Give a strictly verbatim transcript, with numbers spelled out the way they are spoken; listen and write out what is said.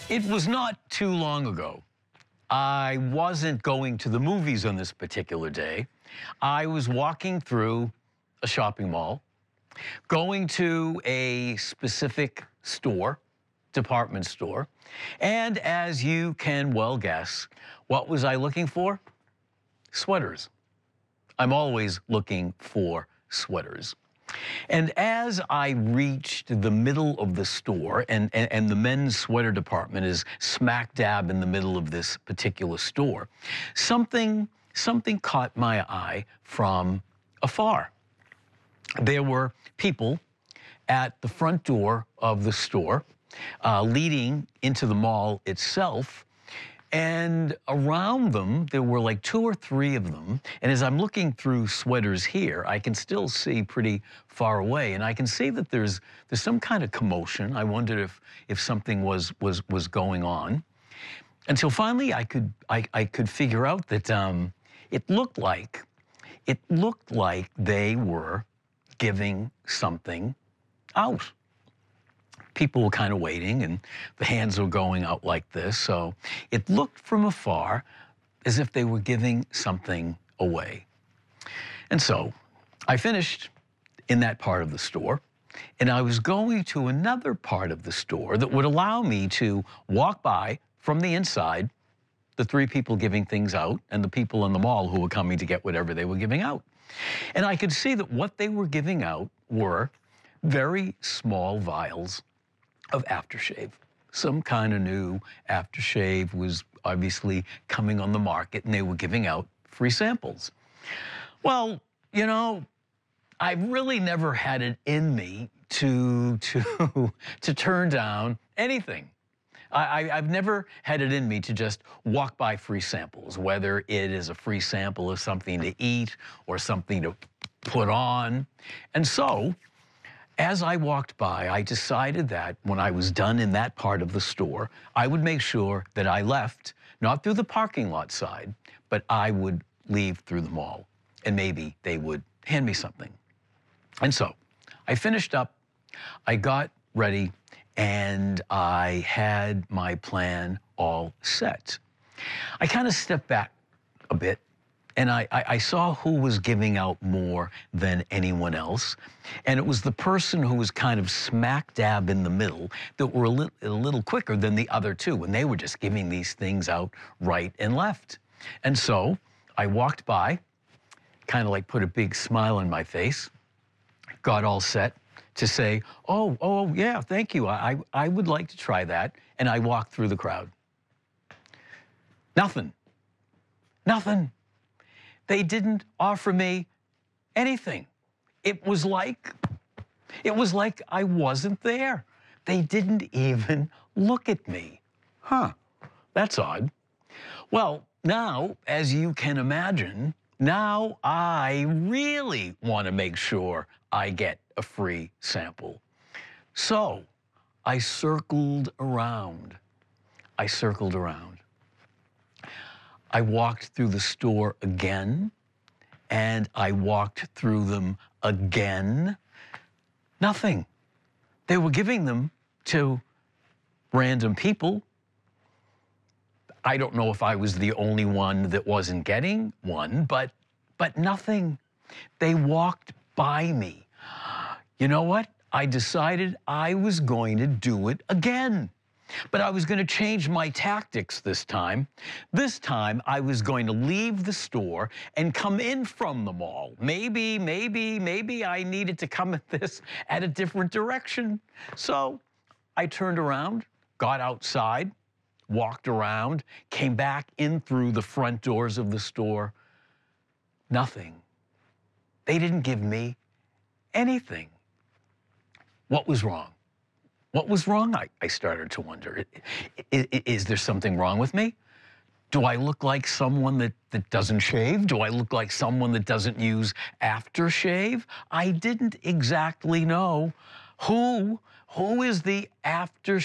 It was not too long ago. I wasn't going to the movies on this particular day. I was walking through a shopping mall, going to a specific store, department store, and as you can well guess, what was I looking for? Sweaters. I'm always looking for sweaters. And as I reached the middle of the store, and, and, and the men's sweater department is smack dab in the middle of this particular store, something, something caught my eye from afar. There were people at the front door of the store, uh, leading into the mall itself. And around them, there were like two or three of them. And as I'm looking through sweaters here, I can still see pretty far away. And I can see that there's there's some kind of commotion. I wondered if if something was was was going on. Until finally I could I, I could figure out that um, it looked like it looked like they were giving something out. People were kind of waiting, and the hands were going out like this. So it looked from afar as if they were giving something away. And so I finished in that part of the store, and I was going to another part of the store that would allow me to walk by from the inside the three people giving things out and the people in the mall who were coming to get whatever they were giving out. And I could see that what they were giving out were very small vials of aftershave. Some kind of new aftershave was obviously coming on the market, and they were giving out free samples. Well, you know, I've really never had it in me to to to turn down anything. I, I've never had it in me to just walk by free samples, whether it is a free sample of something to eat or something to put on. And so, as I walked by, I decided that when I was done in that part of the store, I would make sure that I left, not through the parking lot side, but I would leave through the mall, and maybe they would hand me something. And so I finished up, I got ready, and I had my plan all set. I kind of stepped back a bit, and I, I, I saw who was giving out more than anyone else. And it was the person who was kind of smack dab in the middle that were a, li a little quicker than the other two. And they were just giving these things out right and left. And so I walked by, kind of like put a big smile on my face, got all set to say, oh, oh, yeah, thank you. I, I would like to try that. And I walked through the crowd. Nothing. Nothing. They didn't offer me anything. It was like, it was like I wasn't there. They didn't even look at me. Huh, that's odd. Well, now, as you can imagine, now I really want to make sure I get a free sample. So I circled around. I circled around. I walked through the store again, and I walked through them again. Nothing. They were giving them to random people. I don't know if I was the only one that wasn't getting one, but, but nothing. They walked by me. You know what? I decided I was going to do it again. But I was going to change my tactics this time. This time, I was going to leave the store and come in from the mall. Maybe, maybe, maybe I needed to come at this at a different direction. So I turned around, got outside, walked around, came back in through the front doors of the store. Nothing. They didn't give me anything. What was wrong? What was wrong? I, I started to wonder. Is, is there something wrong with me? Do I look like someone that, that doesn't shave? Do I look like someone that doesn't use aftershave? I didn't exactly know who, who is the aftershave